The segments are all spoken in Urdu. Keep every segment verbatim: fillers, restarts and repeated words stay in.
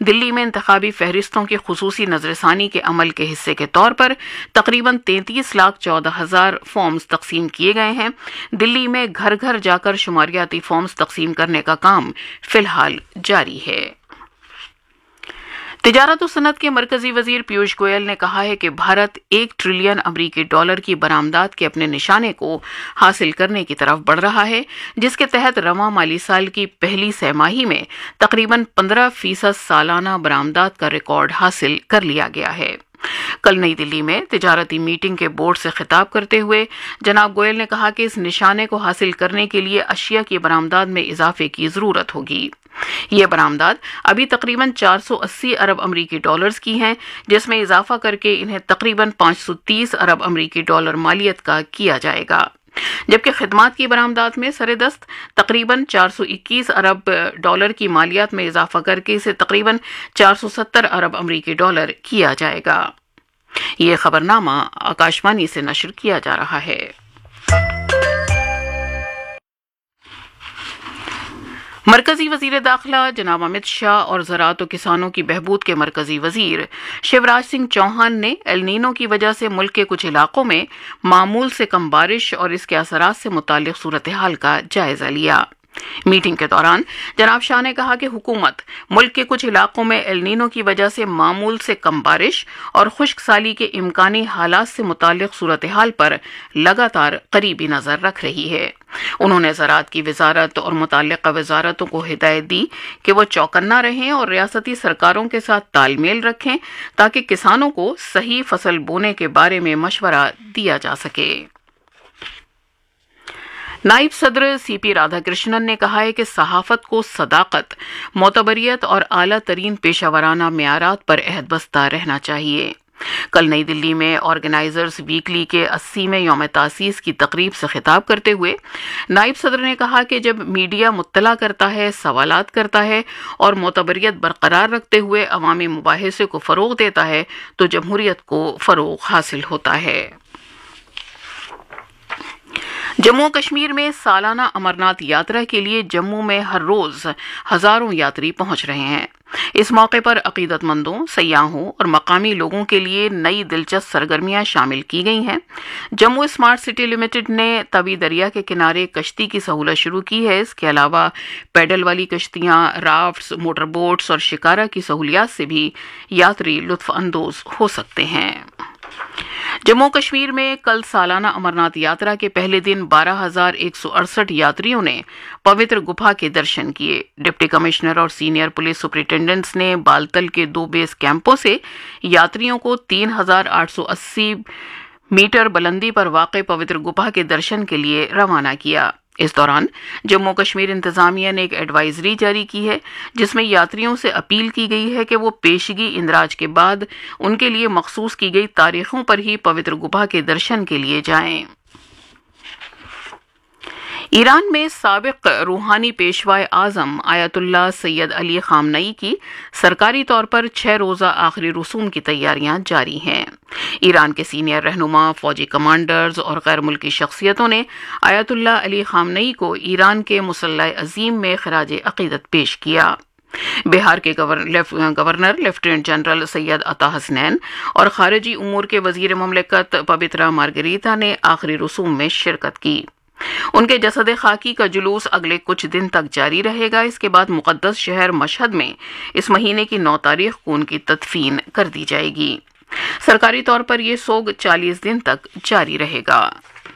دلی میں انتخابی فہرستوں کی خصوصی نظر ثانی کے عمل کے حصے کے طور پر تقریباً تینتیس لاکھ چودہ ہزار فارمز تقسیم کیے گئے ہیں۔ دلی میں گھر گھر جا کر شماریاتی فارمز تقسیم کرنے کا کام فی الحال جاری ہے۔ تجارت و صنعت کے مرکزی وزیر پیوش گوئل نے کہا ہے کہ بھارت ایک ٹریلین امریکی ڈالر کی برآمدات کے اپنے نشانے کو حاصل کرنے کی طرف بڑھ رہا ہے، جس کے تحت رواں مالی سال کی پہلی سہ ماہی میں تقریباً پندرہ فیصد سالانہ برآمدات کا ریکارڈ حاصل کر لیا گیا ہے۔ کل نئی دلی میں تجارتی میٹنگ کے بورڈ سے خطاب کرتے ہوئے جناب گوئل نے کہا کہ اس نشانے کو حاصل کرنے کے لیے اشیاء کی برآمدات میں اضافے کی ضرورت ہوگی۔ یہ برآمدات ابھی تقریباً چار سو اسی ارب امریکی ڈالرز کی ہیں، جس میں اضافہ کر کے انہیں تقریباً پانچ سو تیس ارب امریکی ڈالر مالیت کا کیا جائے گا، جبکہ خدمات کی برآمدات میں سر دست تقریباً چار سو اکیس ارب ڈالر کی مالیات میں اضافہ کر کے اسے تقریباً چار سو ستر ارب امریکی ڈالر کیا جائے گا۔ یہ خبرنامہ آکاشوانی سے نشر کیا جا رہا ہے۔ مرکزی وزیر داخلہ جناب امت شاہ اور زراعت و کسانوں کی بہبود کے مرکزی وزیر شیوراج سنگھ چوہان نے ایل نینو کی وجہ سے ملک کے کچھ علاقوں میں معمول سے کم بارش اور اس کے اثرات سے متعلق صورتحال کا جائزہ لیا۔ میٹنگ کے دوران جناب شاہ نے کہا کہ حکومت ملک کے کچھ علاقوں میں ایل نینو کی وجہ سے معمول سے کم بارش اور خشک سالی کے امکانی حالات سے متعلق صورتحال پر لگاتار قریبی نظر رکھ رہی ہے۔ انہوں نے زراعت کی وزارت اور متعلقہ وزارتوں کو ہدایت دی کہ وہ چوکنا رہیں اور ریاستی سرکاروں کے ساتھ تال میل رکھیں تاکہ کسانوں کو صحیح فصل بونے کے بارے میں مشورہ دیا جا سکے۔ نائب صدر سی پی رادھا کرشنن نے کہا ہے کہ صحافت کو صداقت، معتبریت اور اعلیٰ ترین پیشہ ورانہ معیارات پر عہد بستہ رہنا چاہیے۔ کل نئی دلی میں آرگنائزرز ویکلی کے اسیویں یوم تاسیس کی تقریب سے خطاب کرتے ہوئے نائب صدر نے کہا کہ جب میڈیا مطلع کرتا ہے، سوالات کرتا ہے اور معتبریت برقرار رکھتے ہوئے عوامی مباحثے کو فروغ دیتا ہے تو جمہوریت کو فروغ حاصل ہوتا ہے۔ جموں و کشمیر میں سالانہ امرناتھ یاترا کے لیے جموں میں ہر روز ہزاروں یاتری پہنچ رہے ہیں۔ اس موقع پر عقیدت مندوں، سیاحوں اور مقامی لوگوں کے لیے نئی دلچسپ سرگرمیاں شامل کی گئی ہیں۔ جموں اسمارٹ سٹی لمیٹڈ نے توی دریا کے کنارے کشتی کی سہولت شروع کی ہے۔ اس کے علاوہ پیڈل والی کشتیاں، رافٹس، موٹر بوٹس اور شکارا کی سہولیات سے بھی یاتری لطف اندوز ہو سکتے ہیں۔ جموں کشمیر میں کل سالانہ امرناتھ یاترا کے پہلے دن بارہ ہزار ایک سو اڑسٹھ یاتریوں نے پوتر گپھا کے درشن کیے۔ ڈپٹی کمشنر اور سینئر پولیس سپرنٹینڈنٹس نے بالتل کے دو بیس کیمپوں سے یاتریوں کو تین ہزار آٹھ سو اسی میٹر بلندی پر واقع پوتر گپھا کے درشن کے لیے روانہ کیا۔ اس دوران جموں کشمیر انتظامیہ نے ایک ایڈوائزری جاری کی ہے جس میں یاتریوں سے اپیل کی گئی ہے کہ وہ پیشگی اندراج کے بعد ان کے لیے مخصوص کی گئی تاریخوں پر ہی پوتر گپھا کے درشن کے لیے جائیں۔ ایران میں سابق روحانی پیشوائے اعظم آیت اللہ سید علی خامنئی کی سرکاری طور پر چھ روزہ آخری رسوم کی تیاریاں جاری ہیں۔ ایران کے سینئر رہنما، فوجی کمانڈرز اور غیر ملکی شخصیتوں نے آیت اللہ علی خامنئی کو ایران کے مسلح عظیم میں خراج عقیدت پیش کیا۔ بہار کے گورنر لیفٹیننٹ جنرل سید عطا حسنین اور خارجی امور کے وزیر مملکت پبترا مارگریتا نے آخری رسوم میں شرکت کی۔ ان کے جسد خاکی کا جلوس اگلے کچھ دن تک جاری رہے گا۔ اس کے بعد مقدس شہر مشہد میں اس مہینے کی نو تاریخ کو ان کی تدفین کر دی جائے گی۔ سرکاری طور پر یہ سوگ چالیس دن تک جاری رہے گا۔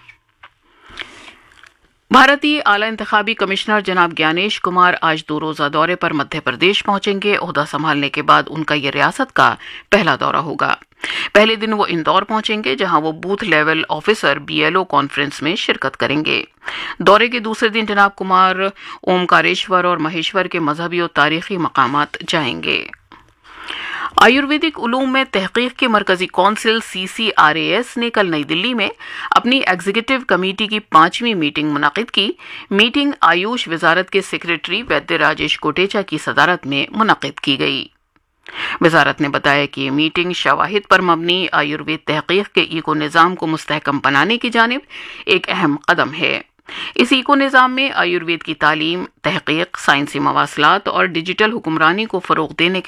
بھارتی اعلی انتخابی کمشنر جناب گیانیش کمار آج دو روزہ دورے پر مدھیہ پردیش پہنچیں گے۔ عہدہ سنبھالنے کے بعد ان کا یہ ریاست کا پہلا دورہ ہوگا۔ پہلے دن وہ اندور پہنچیں گے جہاں وہ both level officer be L O conference میں شرکت کریں گے۔ دورے کے دوسرے دن جناب کمار اومکاریشور اور مہیشور کے مذہبی اور تاریخی مقامات جائیں گے۔ آیورویدک علوم میں تحقیق کی مرکزی council C C R A S نے کل نئی دلی میں اپنی ایگزیکٹو کمیٹی کی پانچویں میٹنگ منعقد کی۔ میٹنگ آیوش وزارت کے سیکریٹری ویدیہ راجیش کوٹیچا کی صدارت میں منعقد کی گئی۔ وزارت نے بتایا کہ یہ میٹنگ شواہد پر مبنی آیوروید تحقیق کے ایکو نظام کو مستحکم بنانے کی جانب ایک اہم قدم ہے۔ اس ایکو نظام میں آیوروید کی تعلیم، تحقیق، سائنسی مواصلات اور ڈیجیٹل حکمرانی کو فروغ دینے کے